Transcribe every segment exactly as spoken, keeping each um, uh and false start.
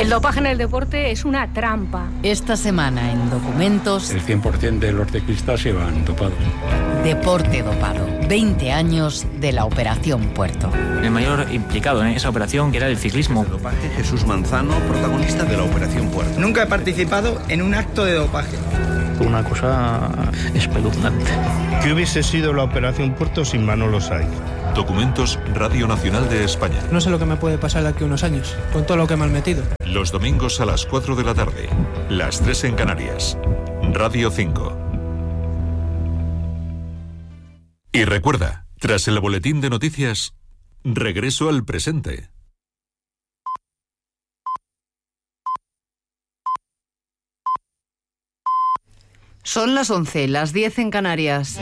El dopaje en el deporte es una trampa. Esta semana en Documentos... El cien por ciento de los deportistas se van dopados. Deporte dopado. veinte años de la Operación Puerto. El mayor implicado en esa operación era el ciclismo. El dopaje, Jesús Manzano, protagonista de la Operación Puerto. Nunca he participado en un acto de dopaje. Una cosa espeluznante. ¿Qué hubiese sido la Operación Puerto sin Manolo Saiz? Documentos, Radio Nacional de España. No sé lo que me puede pasar de aquí a unos años, con todo lo que me han metido. Los domingos a las cuatro de la tarde, las tres en Canarias. Radio cinco. Y recuerda, tras el boletín de noticias, regreso al presente. Son las once, las diez en Canarias.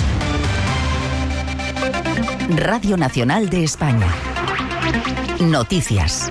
Radio Nacional de España. Noticias.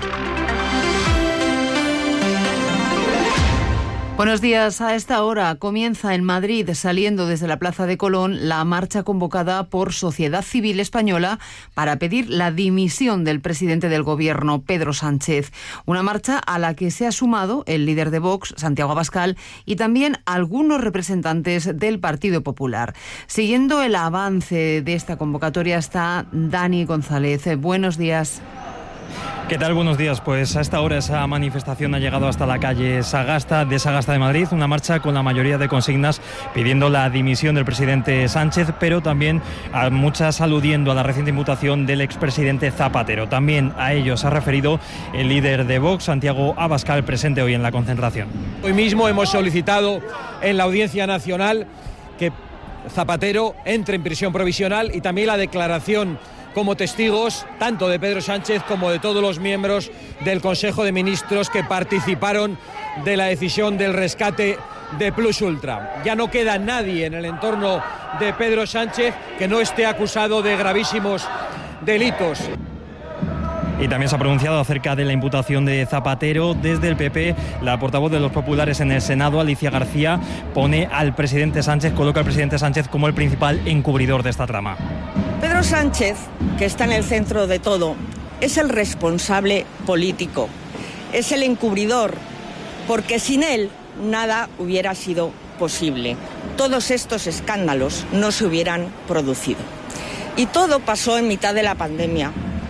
Buenos días. A esta hora comienza en Madrid, saliendo desde la Plaza de Colón, la marcha convocada por Sociedad Civil Española para pedir la dimisión del presidente del Gobierno, Pedro Sánchez. Una marcha a la que se ha sumado el líder de Vox, Santiago Abascal, y también algunos representantes del Partido Popular. Siguiendo el avance de esta convocatoria está Dani González. Buenos días. ¿Qué tal? Buenos días. Pues a esta hora esa manifestación ha llegado hasta la calle Sagasta de Sagasta de Madrid, una marcha con la mayoría de consignas pidiendo la dimisión del presidente Sánchez, pero también a muchas aludiendo a la reciente imputación del expresidente Zapatero. También a ello se ha referido el líder de Vox, Santiago Abascal, presente hoy en la concentración. Hoy mismo hemos solicitado en la Audiencia Nacional que Zapatero entre en prisión provisional y también la declaración como testigos tanto de Pedro Sánchez como de todos los miembros del Consejo de Ministros que participaron de la decisión del rescate de Plus Ultra. Ya no queda nadie en el entorno de Pedro Sánchez que no esté acusado de gravísimos delitos. Y también se ha pronunciado acerca de la imputación de Zapatero. Desde el P P, la portavoz de los populares en el Senado, Alicia García, pone al presidente Sánchez, coloca al presidente Sánchez como el principal encubridor de esta trama. Pedro Sánchez, que está en el centro de todo, es el responsable político, es el encubridor, porque sin él nada hubiera sido posible. Todos estos escándalos no se hubieran producido. Y todo pasó en mitad de la pandemia.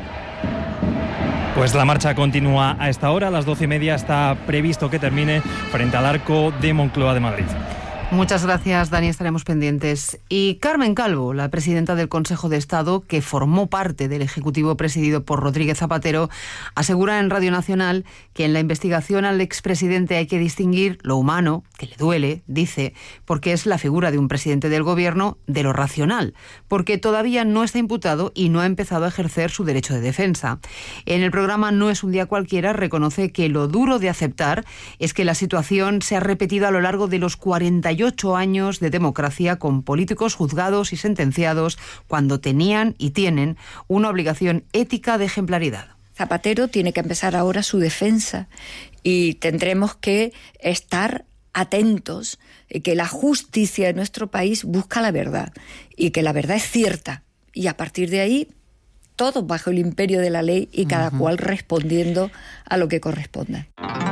Pues la marcha continúa a esta hora, a las doce y media está previsto que termine frente al Arco de Moncloa de Madrid. Muchas gracias, Dani, estaremos pendientes. Y Carmen Calvo, la presidenta del Consejo de Estado, que formó parte del Ejecutivo presidido por Rodríguez Zapatero, asegura en Radio Nacional que en la investigación al expresidente hay que distinguir lo humano, que le duele, dice, porque es la figura de un presidente del Gobierno, de lo racional, porque todavía no está imputado y no ha empezado a ejercer su derecho de defensa. En el programa No es un día cualquiera reconoce que lo duro de aceptar es que la situación se ha repetido a lo largo de los cuarenta y ocho años de democracia con políticos juzgados y sentenciados cuando tenían y tienen una obligación ética de ejemplaridad. Zapatero tiene que empezar ahora su defensa y tendremos que estar atentos, que la justicia de nuestro país busca la verdad y que la verdad es cierta y a partir de ahí todos bajo el imperio de la ley y cada uh-huh. cual respondiendo a lo que corresponda.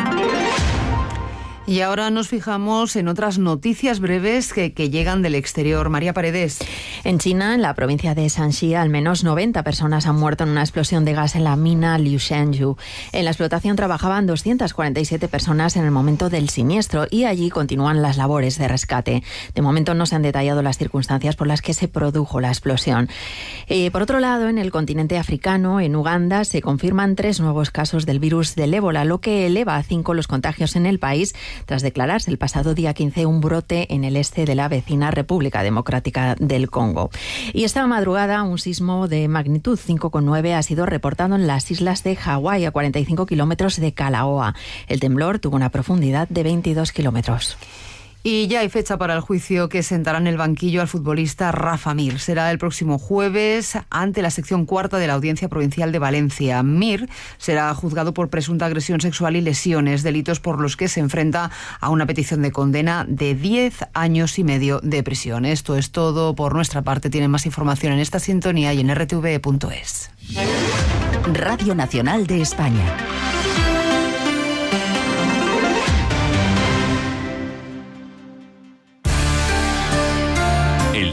Y ahora nos fijamos en otras noticias breves que, que llegan del exterior. María Paredes. En China, en la provincia de Shanxi, al menos noventa personas han muerto en una explosión de gas en la mina Liushenyu. En la explotación trabajaban doscientas cuarenta y siete personas en el momento del siniestro y allí continúan las labores de rescate. De momento no se han detallado las circunstancias por las que se produjo la explosión. Eh, por otro lado, en el continente africano, en Uganda, se confirman tres nuevos casos del virus del ébola, lo que eleva a cinco los contagios en el país, tras declararse el pasado día quince un brote en el este de la vecina República Democrática del Congo. Y esta madrugada un sismo de magnitud cinco coma nueve ha sido reportado en las islas de Hawái, a cuarenta y cinco kilómetros de Kalaoa. El temblor tuvo una profundidad de veintidós kilómetros. Y ya hay fecha para el juicio que sentará en el banquillo al futbolista Rafa Mir. Será el próximo jueves ante la sección cuarta de la Audiencia Provincial de Valencia. Mir será juzgado por presunta agresión sexual y lesiones, delitos por los que se enfrenta a una petición de condena de diez años y medio de prisión. Esto es todo por nuestra parte. Tienen más información en esta sintonía y en r t v punto es. Radio Nacional de España.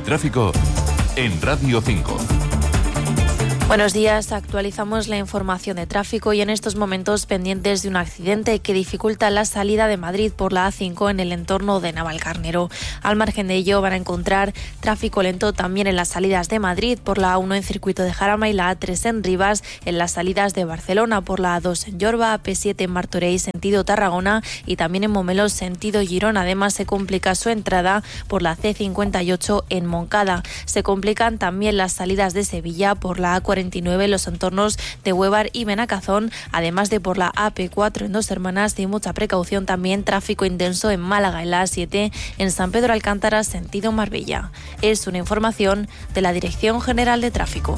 tráfico en Radio cinco. Buenos días, actualizamos la información de tráfico y en estos momentos pendientes de un accidente que dificulta la salida de Madrid por la A cinco en el entorno de Navalcarnero. Al margen de ello van a encontrar tráfico lento también en las salidas de Madrid por la A uno en Circuito de Jarama y la A tres en Rivas, en las salidas de Barcelona por la A dos en Yorba, A P siete en Martorell sentido Tarragona y también en Momelos sentido Girona. Además se complica su entrada por la C cincuenta y ocho en Moncada. Se complican también las salidas de Sevilla por la A cuarenta y nueve en los entornos de Huévar y Benacazón, además de por la A P cuatro en Dos Hermanas y mucha precaución también tráfico intenso en Málaga en la A siete en San Pedro Alcántara sentido Marbella. Es una información de la Dirección General de Tráfico.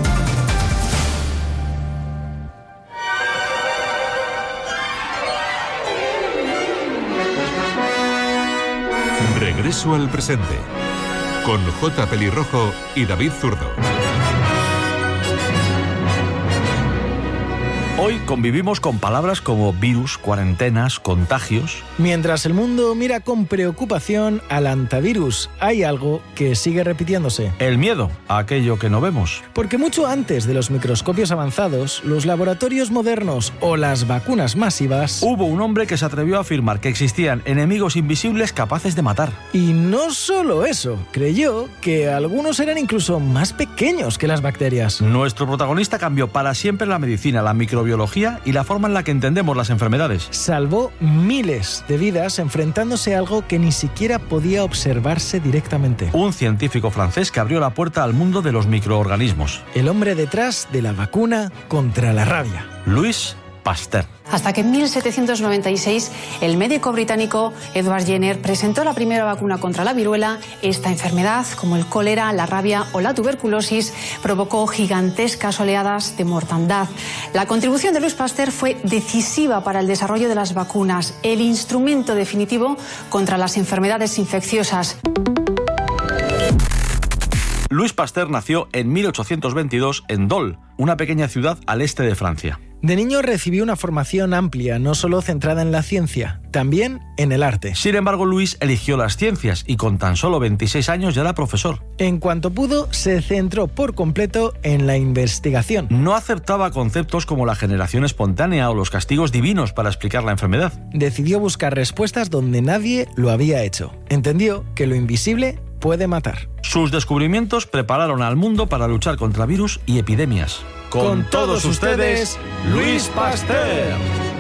Regreso al presente con J. Pelirrojo y David Zurdo. Hoy convivimos con palabras como virus, cuarentenas, contagios. Mientras el mundo mira con preocupación al antivirus, hay algo que sigue repitiéndose. El miedo a aquello que no vemos. Porque mucho antes de los microscopios avanzados, los laboratorios modernos o las vacunas masivas... Hubo un hombre que se atrevió a afirmar que existían enemigos invisibles capaces de matar. Y no solo eso, creyó que algunos eran incluso más pequeños que las bacterias. Nuestro protagonista cambió para siempre la medicina, la microbiología y la forma en la que entendemos las enfermedades. Salvó miles de vidas enfrentándose a algo que ni siquiera podía observarse directamente. Un científico francés que abrió la puerta al mundo de los microorganismos. El hombre detrás de la vacuna contra la rabia. Louis Pasteur. Hasta que en mil setecientos noventa y seis el médico británico Edward Jenner presentó la primera vacuna contra la viruela. Esta enfermedad, como el cólera, la rabia o la tuberculosis, provocó gigantescas oleadas de mortandad. La contribución de Louis Pasteur fue decisiva para el desarrollo de las vacunas, el instrumento definitivo contra las enfermedades infecciosas. Louis Pasteur nació en mil ochocientos veintidós en Dole, una pequeña ciudad al este de Francia. De niño recibió una formación amplia, no solo centrada en la ciencia, también en el arte. Sin embargo, Louis eligió las ciencias y con tan solo veintiséis años ya era profesor. En cuanto pudo, se centró por completo en la investigación. No aceptaba conceptos como la generación espontánea o los castigos divinos para explicar la enfermedad. Decidió buscar respuestas donde nadie lo había hecho. Entendió que lo invisible puede matar. Sus descubrimientos prepararon al mundo para luchar contra virus y epidemias. Con, Con todos ustedes, Louis Pasteur.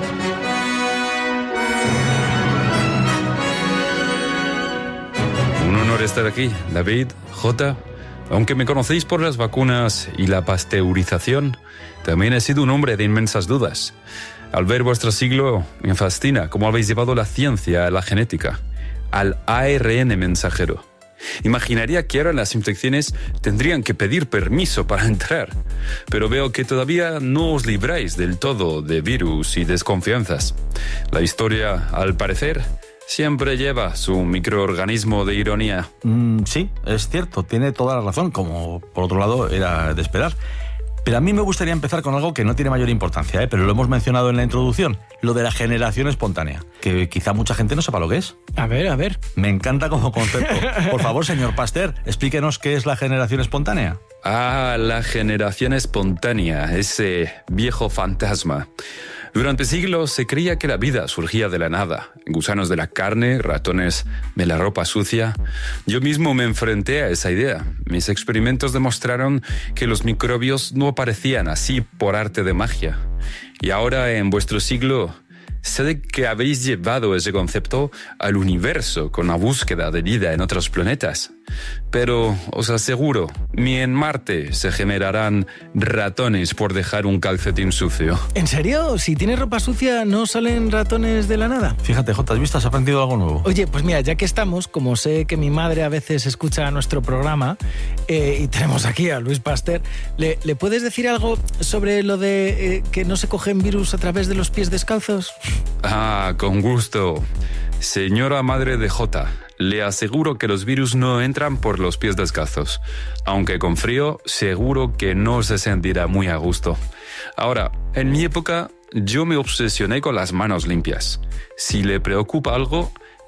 Un honor estar aquí, David, J. Aunque me conocéis por las vacunas y la pasteurización, también he sido un hombre de inmensas dudas. Al ver vuestro siglo, me fascina cómo habéis llevado la ciencia a la genética, al A R N mensajero. Imaginaría que ahora las infecciones tendrían que pedir permiso para entrar, pero veo que todavía no os libráis del todo de virus y desconfianzas. La historia, al parecer, siempre lleva su microorganismo de ironía. Mm, sí, es cierto, tiene toda la razón, como por otro lado era de esperar. Pero a mí me gustaría empezar con algo que no tiene mayor importancia, ¿eh? Pero lo hemos mencionado en la introducción, lo de la generación espontánea, que quizá mucha gente no sepa lo que es. A ver, a ver. Me encanta como concepto. Por favor, señor Pasteur, explíquenos qué es la generación espontánea. Ah, la generación espontánea, ese viejo fantasma. Durante siglos se creía que la vida surgía de la nada. Gusanos de la carne, ratones de la ropa sucia. Yo mismo me enfrenté a esa idea. Mis experimentos demostraron que los microbios no aparecían así por arte de magia. Y ahora, en vuestro siglo, sé que habéis llevado ese concepto al universo con la búsqueda de vida en otros planetas. Pero os aseguro, ni en Marte se generarán ratones por dejar un calcetín sucio. ¿En serio? Si tienes ropa sucia, ¿no salen ratones de la nada? Fíjate, Jota, ¿has visto? ¿Has aprendido algo nuevo? Oye, pues mira, ya que estamos, como sé que mi madre a veces escucha nuestro programa, eh, y tenemos aquí a Louis Pasteur, ¿le, ¿le puedes decir algo sobre lo de eh, que no se cogen virus a través de los pies descalzos? Ah, con gusto. Señora madre de Jota, le aseguro que los virus no entran por los pies descalzos. Aunque con frío, seguro que no se sentirá muy a gusto. Ahora, en mi época, yo me obsesioné con las manos limpias. Si le preocupa algo,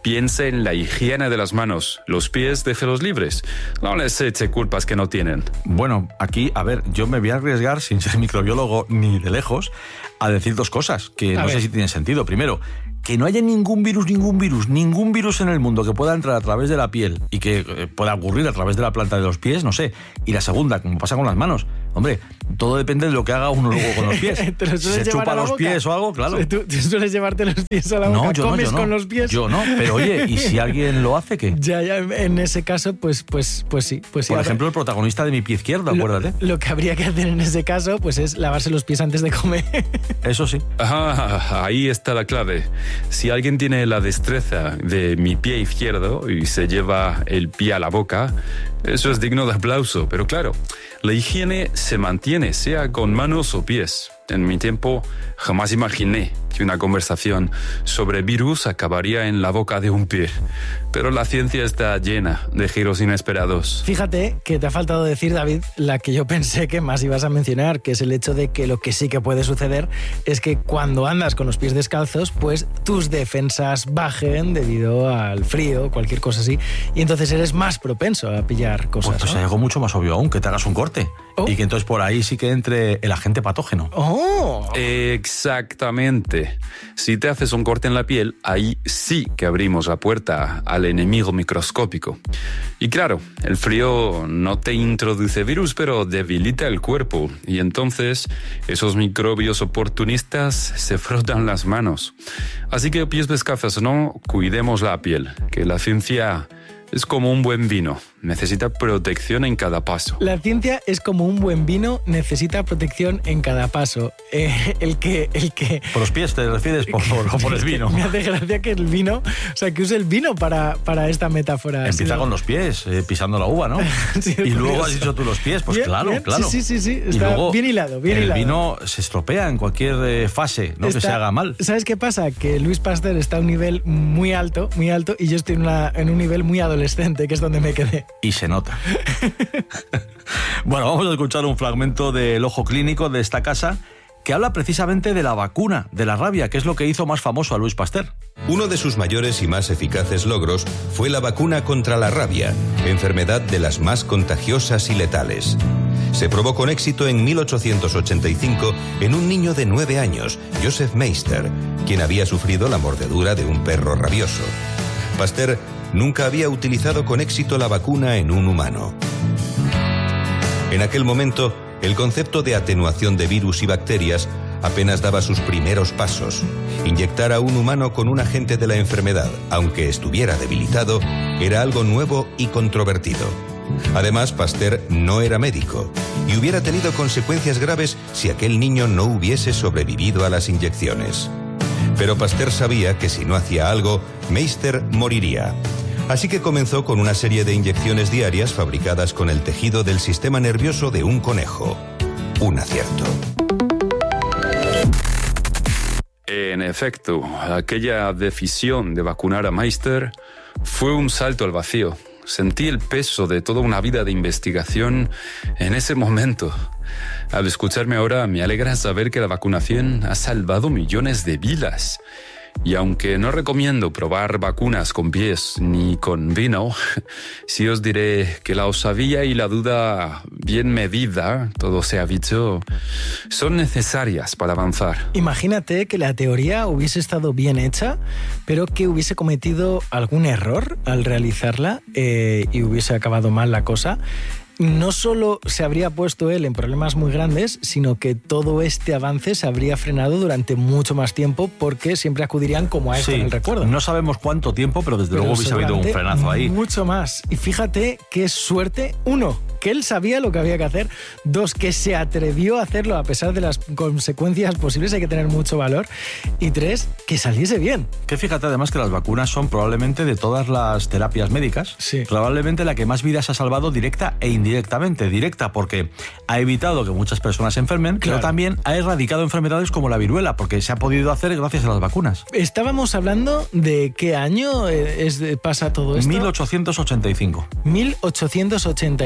Piense en la higiene de las manos. Los pies, déjelos libres. No les eche culpas que no tienen. Bueno, aquí, a ver, yo me voy a arriesgar, sin ser microbiólogo ni de lejos, a decir dos cosas que A no ver. sé si tienen sentido. Primero, que no haya ningún virus, ningún virus, ningún virus en el mundo que pueda entrar a través de la piel y que eh, pueda ocurrir a través de la planta de los pies, no sé. Y la segunda, como pasa con las manos. Hombre, todo depende de lo que haga uno luego con los pies. ¿Te lo Si sueles se llevar chupa a la los boca? pies o algo, claro. ¿Tú, tú sueles llevarte los pies a la boca? No, yo no, ¿Comes yo no. con los pies? Yo no, pero oye, ¿y si alguien lo hace, qué? Ya, ya, en ese caso, pues, pues, pues sí. Pues sí. Por Ahora, ejemplo, el protagonista de Mi pie izquierdo, acuérdate. Lo, lo que habría que hacer en ese caso, pues es lavarse los pies antes de comer. Eso sí. Ajá, ahí está la clave. Si alguien tiene la destreza de mi pie izquierdo y se lleva el pie a la boca, eso es digno de aplauso. Pero claro, la higiene se mantiene, sea con manos o pies. En mi tiempo jamás imaginé que una conversación sobre virus acabaría en la boca de un pie. Pero la ciencia está llena de giros inesperados. Fíjate que te ha faltado decir, David, la que yo pensé que más ibas a mencionar, que es el hecho de que lo que sí que puede suceder es que cuando andas con los pies descalzos, pues tus defensas bajen debido al frío, cualquier cosa así, y entonces eres más propenso a pillar cosas. Pues entonces ¿no? hay algo mucho más obvio aún, que te hagas un corte. Oh. Y que entonces por ahí sí que entre el agente patógeno. ¡Oh! Exactamente. Si te haces un corte en la piel, ahí sí que abrimos la puerta al enemigo microscópico. Y claro, el frío no te introduce virus, pero debilita el cuerpo. Y entonces esos microbios oportunistas se frotan las manos. Así que pies descalzos, no, cuidemos la piel, que la ciencia es como un buen vino, necesita protección en cada paso. La ciencia es como un buen vino, necesita protección en cada paso. Eh, el que, el que... ¿Por los pies te refieres por, por, por el vino? Me hace gracia que el vino, o sea, que use el vino para, para esta metáfora. Empieza Sí, con los pies, eh, pisando la uva, ¿no? Sí, y luego curioso. has dicho tú los pies, pues Bien, claro, bien. claro. Sí, sí, sí, sí. Y Está luego bien hilado, bien el hilado. vino se estropea en cualquier eh, fase, no Está- que se haga mal. ¿Sabes qué pasa? Que Luis Pasteur está a un nivel muy alto, muy alto, y yo estoy en, una, en un nivel muy adolescente, que es donde me quedé. Y se nota. Bueno, vamos a escuchar un fragmento del ojo clínico de esta casa que habla precisamente de la vacuna de la rabia, que es lo que hizo más famoso a Luis Pasteur. Uno de sus mayores y más eficaces logros fue la vacuna contra la rabia, enfermedad de las más contagiosas y letales. Se probó con éxito en mil ochocientos ochenta y cinco en un niño de nueve años, Joseph Meister, quien había sufrido la mordedura de un perro rabioso. Pasteur nunca había utilizado con éxito la vacuna en un humano. En aquel momento, el concepto de atenuación de virus y bacterias apenas daba sus primeros pasos. Inyectar a un humano con un agente de la enfermedad, aunque estuviera debilitado, era algo nuevo y controvertido. Además, Pasteur no era médico y hubiera tenido consecuencias graves si aquel niño no hubiese sobrevivido a las inyecciones. Pero Pasteur sabía que si no hacía algo, Meister moriría. Así que comenzó con una serie de inyecciones diarias fabricadas con el tejido del sistema nervioso de un conejo. Un acierto. En efecto, aquella decisión de vacunar a Meister fue un salto al vacío. Sentí el peso de toda una vida de investigación en ese momento. Al escucharme ahora, me alegra saber que la vacunación ha salvado millones de vidas. Y aunque no recomiendo probar vacunas con pies ni con vino, sí os diré que la osadía y la duda bien medida, todo se ha dicho, son necesarias para avanzar. Imagínate que la teoría hubiese estado bien hecha, pero que hubiese cometido algún error al realizarla eh, y hubiese acabado mal la cosa. No solo se habría puesto él en problemas muy grandes, sino que todo este avance se habría frenado durante mucho más tiempo porque siempre acudirían como a esto Sí, en el recuerdo. no sabemos cuánto tiempo, pero desde Pero luego hubiese habido un seguramente frenazo ahí. Mucho más. Y fíjate qué suerte. Uno, que él sabía lo que había que hacer. Dos, que se atrevió a hacerlo a pesar de las consecuencias posibles. Hay que tener mucho valor. Y tres, que saliese bien. Que fíjate además que las vacunas son probablemente de todas las terapias médicas, sí. probablemente la que más vidas ha salvado directa e indirectamente. Directa porque ha evitado que muchas personas se enfermen, Claro. pero también ha erradicado enfermedades como la viruela, porque se ha podido hacer gracias a las vacunas. Estábamos hablando de qué año es, pasa todo esto. mil ochocientos ochenta y cinco. mil ochocientos ochenta y cinco.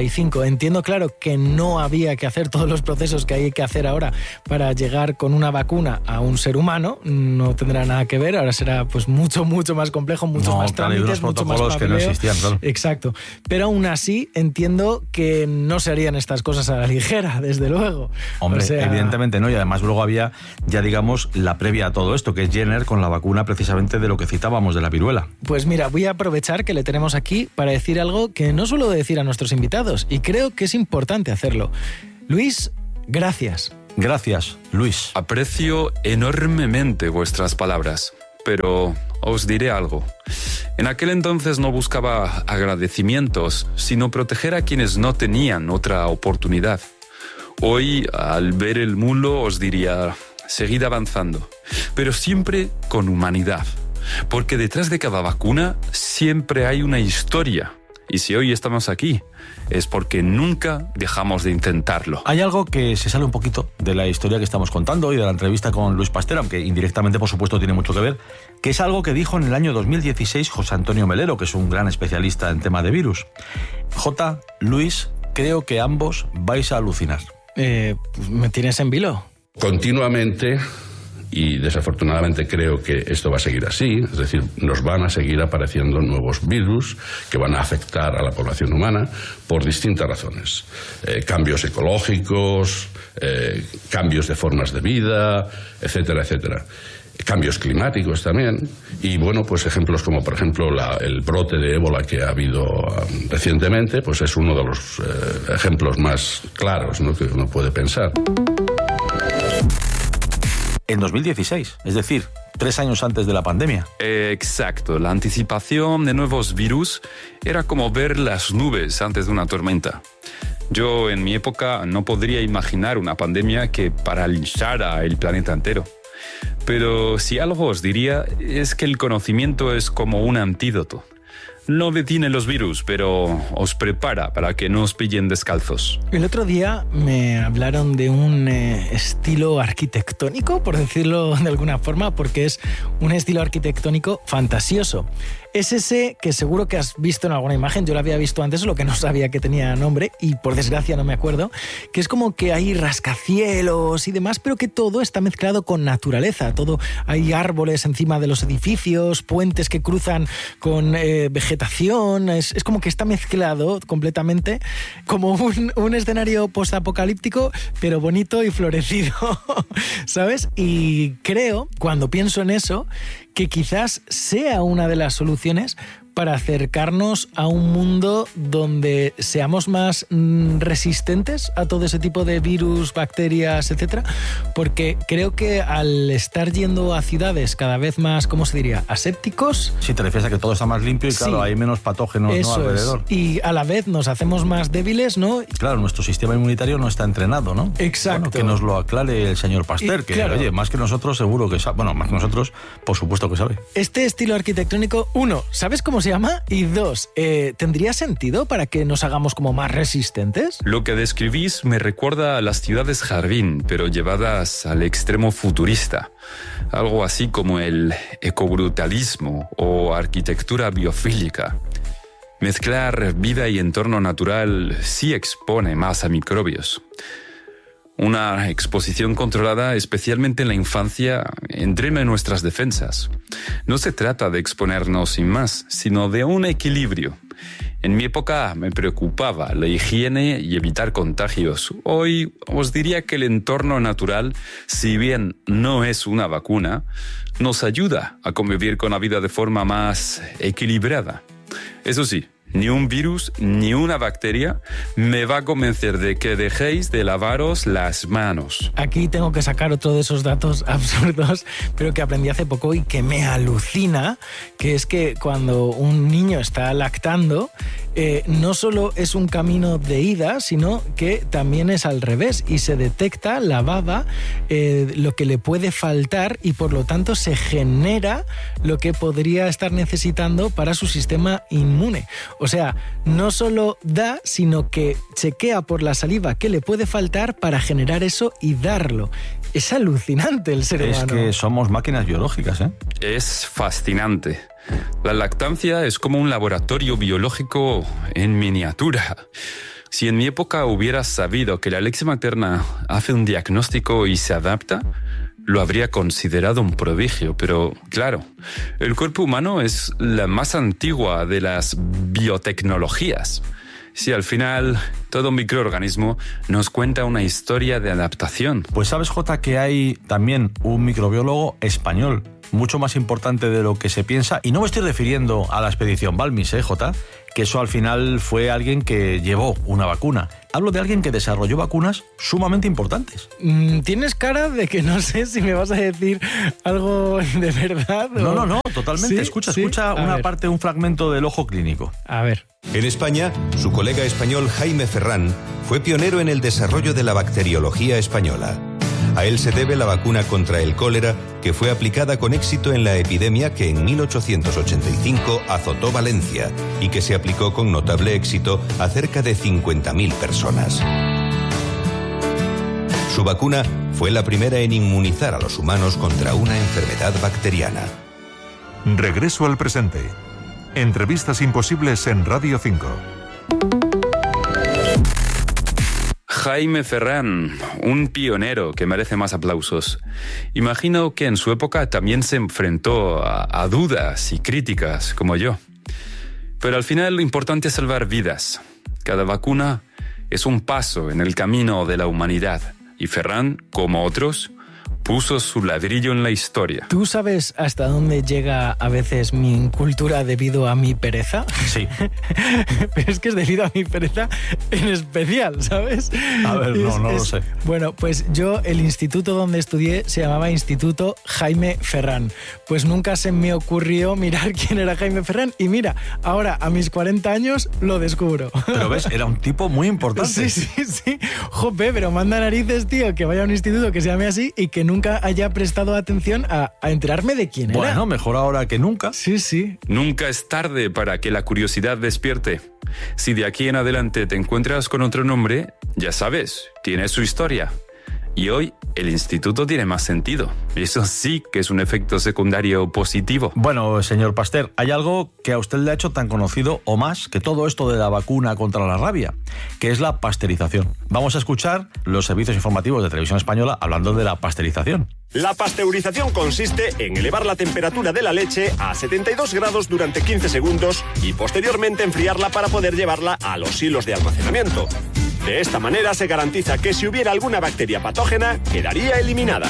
entiendo, claro, que no había que hacer todos los procesos que hay que hacer ahora para llegar con una vacuna a un ser humano. No tendrá nada que ver. Ahora será pues mucho, mucho más complejo, muchos no, más claro, trámites, mucho más papeleo. Que no existían, claro. Exacto. Pero aún así entiendo que no se harían estas cosas a la ligera, desde luego. Hombre, o sea... evidentemente no. Y además luego había, ya digamos, la previa a todo esto, que es Jenner con la vacuna precisamente de lo que citábamos, de la viruela. Pues mira, voy a aprovechar que le tenemos aquí para decir algo que no suelo decir a nuestros invitados, y creo que es importante hacerlo. Luis, gracias. Gracias, Luis. Aprecio enormemente vuestras palabras, pero os diré algo. En aquel entonces no buscaba agradecimientos, sino proteger a quienes no tenían otra oportunidad. Hoy, al ver el mulo, os diría, seguid avanzando, pero siempre con humanidad, porque detrás de cada vacuna siempre hay una historia. Y si hoy estamos aquí, es porque nunca dejamos de intentarlo. Hay algo que se sale un poquito de la historia que estamos contando y de la entrevista con Luis Pasteur, aunque indirectamente, por supuesto, tiene mucho que ver, que es algo que dijo en el año dos mil dieciséis José Antonio Melero, que es un gran especialista en tema de virus. J, Luis, creo que ambos vais a alucinar. Eh, pues me tienes en vilo. Continuamente... Y desafortunadamente creo que esto va a seguir así, es decir, nos van a seguir apareciendo nuevos virus que van a afectar a la población humana por distintas razones. Eh, cambios ecológicos, eh, cambios de formas de vida, etcétera, etcétera. Cambios climáticos también. Y bueno, pues ejemplos como por ejemplo la, el brote de ébola que ha habido um, recientemente, pues es uno de los eh, ejemplos más claros, ¿no?, que uno puede pensar. En dos mil dieciséis, es decir, tres años antes de la pandemia. Eh, exacto, la anticipación de nuevos virus era como ver las nubes antes de una tormenta. Yo en mi época no podría imaginar una pandemia que paralizara el planeta entero. Pero si algo os diría es que el conocimiento es como un antídoto. No detiene los virus, pero os prepara para que no os pillen descalzos. El otro día me hablaron de un eh, estilo arquitectónico, por decirlo de alguna forma, porque es un estilo arquitectónico fantasioso. Es ese que seguro que has visto en alguna imagen, yo lo había visto antes, lo que no sabía que tenía nombre, y por desgracia no me acuerdo, que es como que hay rascacielos y demás, pero que todo está mezclado con naturaleza. Todo, hay árboles encima de los edificios, puentes que cruzan con eh, vegetación, es, es como que está mezclado completamente, como un, un escenario postapocalíptico, pero bonito y florecido, ¿sabes? Y creo, cuando pienso en eso, que quizás sea una de las soluciones para acercarnos a un mundo donde seamos más mm, resistentes a todo ese tipo de virus, bacterias, etcétera, porque creo que al estar yendo a ciudades cada vez más, ¿cómo se diría?, asépticos. Sí, te refieres a que todo está más limpio y claro, sí, hay menos patógenos, ¿no?, alrededor. Es. Y a la vez nos hacemos más débiles, ¿no? Claro, nuestro sistema inmunitario no está entrenado, ¿no? Exacto. Bueno, que nos lo aclare el señor Pasteur, y, que claro, oye, más que nosotros seguro que sabe. Bueno, más que nosotros, por supuesto que sabe. Este estilo arquitectónico, uno, ¿sabes cómo se llama? Y dos, eh, ¿tendría sentido para que nos hagamos como más resistentes? Lo que describís me recuerda a las ciudades jardín, pero llevadas al extremo futurista. Algo así como el ecobrutalismo o arquitectura biofílica. Mezclar vida y entorno natural sí expone más a microbios. Una exposición controlada, especialmente en la infancia, entrena nuestras defensas. No se trata de exponernos sin más, sino de un equilibrio. En mi época me preocupaba la higiene y evitar contagios. Hoy os diría que el entorno natural, si bien no es una vacuna, nos ayuda a convivir con la vida de forma más equilibrada. Eso sí, ni un virus ni una bacteria me va a convencer de que dejéis de lavaros las manos. Aquí tengo que sacar otro de esos datos absurdos, pero que aprendí hace poco y que me alucina, que es que cuando un niño está lactando, eh, no solo es un camino de ida, sino que también es al revés y se detecta la baba, eh, lo que le puede faltar y por lo tanto se genera lo que podría estar necesitando para su sistema inmune. O sea, no solo da, sino que chequea por la saliva qué le puede faltar para generar eso y darlo. Es alucinante el ser humano. Es que somos máquinas biológicas, ¿eh? Es fascinante. La lactancia es como un laboratorio biológico en miniatura. Si en mi época hubiera sabido que la leche materna hace un diagnóstico y se adapta, lo habría considerado un prodigio, pero claro, el cuerpo humano es la más antigua de las biotecnologías. Si al final todo microorganismo nos cuenta una historia de adaptación. Pues sabes, Jota, que hay también un microbiólogo español, mucho más importante de lo que se piensa, y no me estoy refiriendo a la expedición Balmis, ¿eh, Jota? Que eso al final fue alguien que llevó una vacuna. Hablo de alguien que desarrolló vacunas sumamente importantes. Mm, tienes cara de que no sé si me vas a decir algo de verdad. O... No, no, no, totalmente. ¿Sí? Escucha, ¿Sí? escucha A una ver. parte, un fragmento del ojo clínico. A ver. En España, su colega español Jaime Ferrán fue pionero en el desarrollo de la bacteriología española. A él se debe la vacuna contra el cólera, que fue aplicada con éxito en la epidemia que en mil ochocientos ochenta y cinco azotó Valencia y que se aplicó con notable éxito a cerca de cincuenta mil personas. Su vacuna fue la primera en inmunizar a los humanos contra una enfermedad bacteriana. Regreso al presente. Entrevistas imposibles en Radio cinco. Jaime Ferrán, un pionero que merece más aplausos. Imagino que en su época también se enfrentó a, a dudas y críticas, como yo. Pero al final lo importante es salvar vidas. Cada vacuna es un paso en el camino de la humanidad. Y Ferrán, como otros, puso su ladrillo en la historia. ¿Tú sabes hasta dónde llega a veces mi incultura debido a mi pereza? Sí. Pero es que es debido a mi pereza en especial, ¿sabes? A ver, no, Es- no lo es- sé. Bueno, pues yo, el instituto donde estudié se llamaba Instituto Jaime Ferrán. Pues nunca se me ocurrió mirar quién era Jaime Ferrán. Y mira, ahora a mis cuarenta años lo descubro. Pero ves, era un tipo muy importante. Sí, sí, sí. Jope, pero manda narices, tío, que vaya a un instituto que se llame así y que nunca haya prestado atención a, a enterarme de quién era. Bueno, mejor ahora que nunca. Sí, sí. Nunca es tarde para que la curiosidad despierte. Si de aquí en adelante te encuentras con otro nombre, ya sabes, tiene su historia. Y hoy el instituto tiene más sentido. Eso sí que es un efecto secundario positivo. Bueno, señor Pasteur, hay algo que a usted le ha hecho tan conocido o más que todo esto de la vacuna contra la rabia, que es la pasteurización. Vamos a escuchar los servicios informativos de Televisión Española hablando de la pasteurización. La pasteurización consiste en elevar la temperatura de la leche a setenta y dos grados durante quince segundos y posteriormente enfriarla para poder llevarla a los hilos de almacenamiento. De esta manera se garantiza que si hubiera alguna bacteria patógena, quedaría eliminada.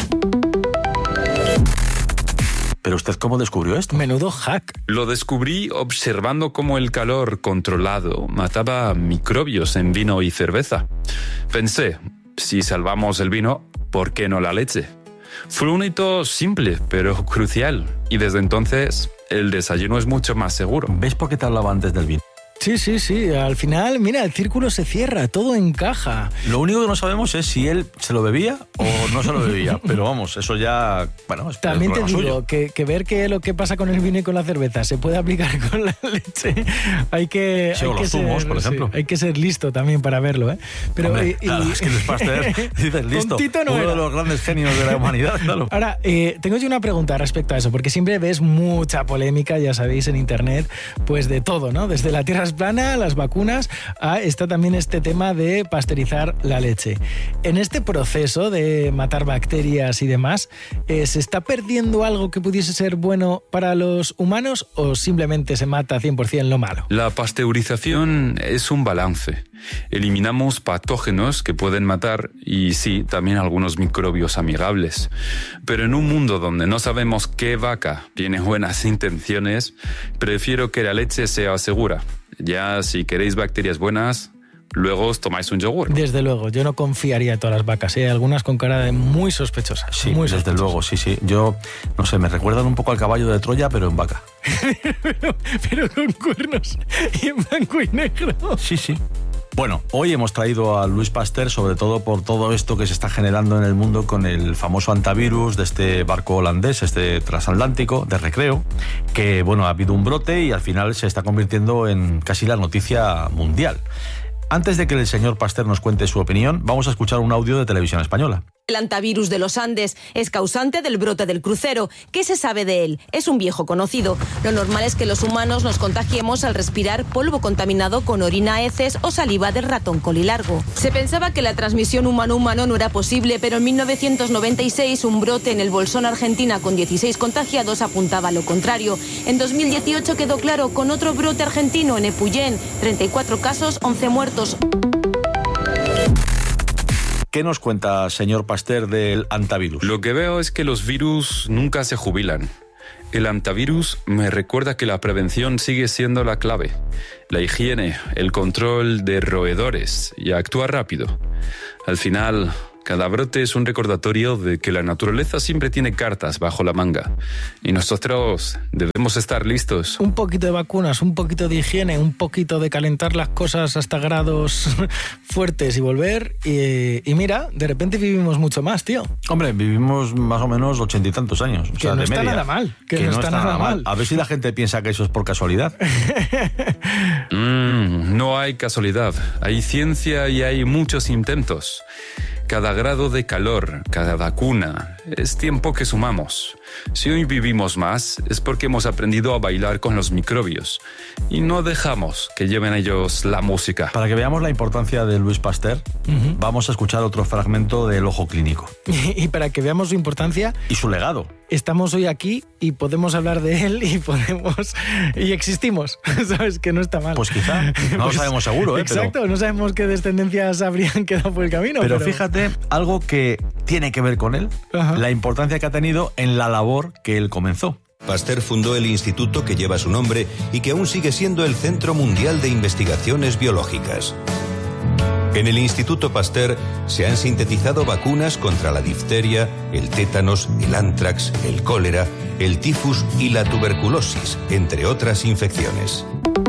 ¿Pero usted cómo descubrió esto? Menudo hack. Lo descubrí observando cómo el calor controlado mataba microbios en vino y cerveza. Pensé, si salvamos el vino, ¿por qué no la leche? Fue un hito simple, pero crucial. Y desde entonces, el desayuno es mucho más seguro. ¿Ves por qué te hablaba antes del vino? Sí, sí, sí. Al final, mira, el círculo se cierra, todo encaja. Lo único que no sabemos es si él se lo bebía o no se lo bebía. Pero vamos, eso ya... Bueno, es También te problema digo suyo. que, que ver que lo que pasa con el vino y con la cerveza se puede aplicar con la leche, hay que, Sí, hay o que los zumos, ser, por sí, ejemplo. hay que ser listo también para verlo, ¿eh? Pero Hombre, y- y- claro, es que Luis Pasteur, dices, listo, Tontito no uno era. de los grandes genios de la humanidad, claro. Ahora, eh, tengo yo una pregunta respecto a eso, porque siempre ves mucha polémica, ya sabéis, en internet, pues de todo, ¿no? Desde la tierra es plana, las vacunas, a, está también este tema de pasteurizar la leche. En este proceso de matar bacterias y demás, eh, ¿se está perdiendo algo que pudiese ser bueno para los humanos o simplemente se mata cien por ciento lo malo? La pasteurización es un balance. Eliminamos patógenos que pueden matar y sí, también algunos microbios amigables. Pero en un mundo donde no sabemos qué vaca tiene buenas intenciones, prefiero que la leche sea segura. Ya si queréis bacterias buenas, luego os tomáis un yogur. Desde luego, yo no confiaría en todas las vacas, ¿eh? Algunas con cara de muy sospechosas. Sí, muy desde sospechosas. luego, sí, sí. Yo, no sé, me recuerdan un poco al caballo de Troya, pero en vaca. Pero con cuernos y en blanco y negro. Sí, sí. Bueno, hoy hemos traído a Luis Pasteur sobre todo por todo esto que se está generando en el mundo con el famoso antivirus de este barco holandés, este transatlántico de recreo, que bueno, ha habido un brote y al final se está convirtiendo en casi la noticia mundial. Antes de que el señor Pasteur nos cuente su opinión, vamos a escuchar un audio de Televisión Española. El antivirus de los Andes es causante del brote del crucero. ¿Qué se sabe de él? Es un viejo conocido. Lo normal es que los humanos nos contagiemos al respirar polvo contaminado con orina, heces o saliva del ratón colilargo. Se pensaba que la transmisión humano-humano no era posible, pero en mil novecientos noventa y seis un brote en el Bolsón, Argentina, con dieciséis contagiados apuntaba a lo contrario. En dos mil dieciocho quedó claro con otro brote argentino en Epuyén. treinta y cuatro casos, once muertos. ¿Qué nos cuenta, señor Pasteur, del antivirus? Lo que veo es que los virus nunca se jubilan. El antivirus me recuerda que la prevención sigue siendo la clave. La higiene, el control de roedores y actuar rápido. Al final, cada brote es un recordatorio de que la naturaleza siempre tiene cartas bajo la manga. Y nosotros debemos estar listos. Un poquito de vacunas, un poquito de higiene, un poquito de calentar las cosas hasta grados fuertes y volver. Y, y mira, de repente vivimos mucho más, tío. Hombre, vivimos más o menos ochenta y tantos años. O que sea, no de está media. nada mal. Que, Que no, está, nada mal. A ver si la gente piensa que eso es por casualidad. Mm, no hay casualidad. Hay ciencia y hay muchos intentos. Cada grado de calor, cada vacuna, es tiempo que sumamos. Si hoy vivimos más, es porque hemos aprendido a bailar con los microbios y no dejamos que lleven ellos la música. Para que veamos la importancia de Louis Pasteur, uh-huh. vamos a escuchar otro fragmento del Ojo Clínico. Y para que veamos su importancia... Y su legado. Estamos hoy aquí y podemos hablar de él y podemos... y existimos, ¿sabes? Que no está mal. Pues quizá, no pues, lo sabemos seguro, ¿eh? Exacto, pero... no sabemos qué descendencias habrían quedado por el camino. Pero, pero... fíjate, algo que tiene que ver con él, Ajá. la importancia que ha tenido en la labor que él comenzó. Pasteur fundó el instituto que lleva su nombre y que aún sigue siendo el Centro Mundial de Investigaciones Biológicas. En el Instituto Pasteur se han sintetizado vacunas contra la difteria, el tétanos, el ántrax, el cólera, el tifus y la tuberculosis, entre otras infecciones.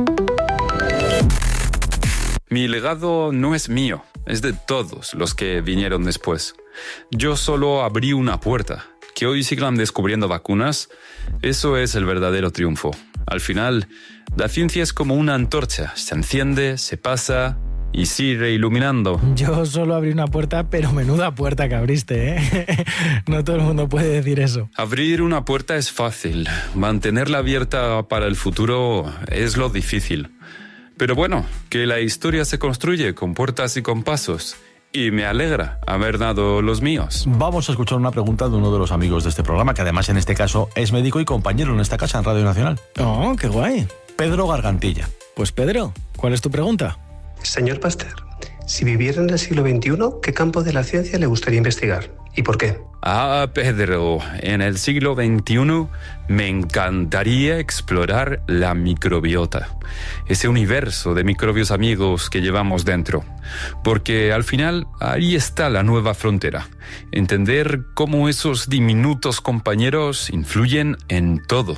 Mi legado no es mío, es de todos los que vinieron después. Yo solo abrí una puerta. Que hoy sigan descubriendo vacunas, eso es el verdadero triunfo. Al final, la ciencia es como una antorcha. Se enciende, se pasa y sigue iluminando. Yo solo abrí una puerta, pero menuda puerta que abriste, ¿eh? No todo el mundo puede decir eso. Abrir una puerta es fácil. Mantenerla abierta para el futuro es lo difícil. Pero bueno, que la historia se construye con puertas y con pasos. Y me alegra haber dado los míos. Vamos a escuchar una pregunta de uno de los amigos de este programa, que además en este caso es médico y compañero en esta casa en Radio Nacional. Oh, qué guay. Pedro Gargantilla. Pues Pedro, ¿cuál es tu pregunta? Señor Pasteur, si viviera en el siglo veintiuno, ¿qué campo de la ciencia le gustaría investigar? ¿Y por qué? Ah, Pedro, en el siglo veintiuno me encantaría explorar la microbiota, ese universo de microbios amigos que llevamos dentro, porque al final ahí está la nueva frontera, entender cómo esos diminutos compañeros influyen en todo.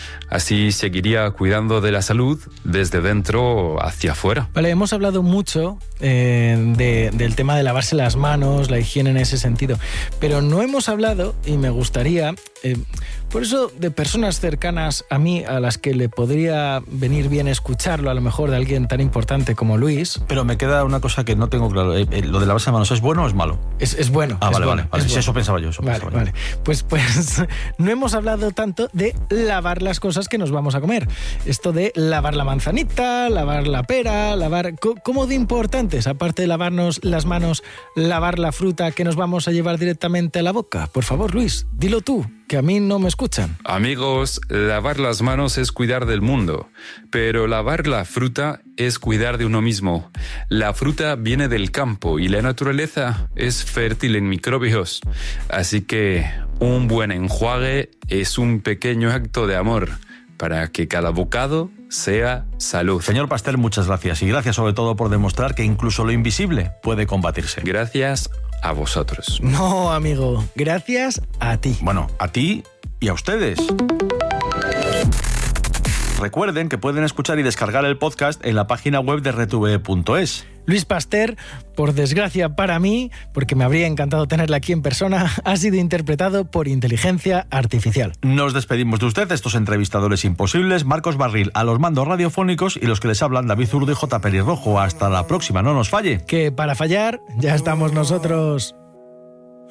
Así seguiría cuidando de la salud desde dentro hacia afuera. Vale, hemos hablado mucho eh, de, del tema de lavarse las manos, la higiene en ese sentido, pero no hemos hablado, y me gustaría, eh, por eso de personas cercanas a mí, a las que le podría venir bien escucharlo, a lo mejor de alguien tan importante como Luis. Pero me queda una cosa que no tengo claro, eh, eh, ¿lo de lavarse las manos es bueno o es malo? Es, es bueno. Ah, es vale, bueno, vale, vale. es Sí, bueno. eso pensaba yo. Eso vale, pensaba vale. yo. Pues, pues no hemos hablado tanto de lavar las cosas que nos vamos a comer. Esto de lavar la manzanita, lavar la pera, lavar... ¿Cómo de importantes, aparte de lavarnos las manos, lavar la fruta que nos vamos a llevar directamente a la boca? Por favor, Luis, dilo tú, que a mí no me escuchan. Amigos, lavar las manos es cuidar del mundo, pero lavar la fruta es cuidar de uno mismo. La fruta viene del campo y la naturaleza es fértil en microbios, así que un buen enjuague es un pequeño acto de amor para que cada bocado sea salud. Señor Pasteur, muchas gracias. Y gracias sobre todo por demostrar que incluso lo invisible puede combatirse. Gracias a vosotros. No, amigo. Gracias a ti. Bueno, a ti y a ustedes. Recuerden que pueden escuchar y descargar el podcast en la página web de R T V E punto es. Luis Pasteur, por desgracia para mí, porque me habría encantado tenerle aquí en persona, ha sido interpretado por inteligencia artificial. Nos despedimos de usted, estos entrevistadores imposibles, Marcos Barril a los mandos radiofónicos y los que les hablan David Zurdo y J. Pelirrojo. Hasta la próxima, no nos falle. Que para fallar ya estamos nosotros.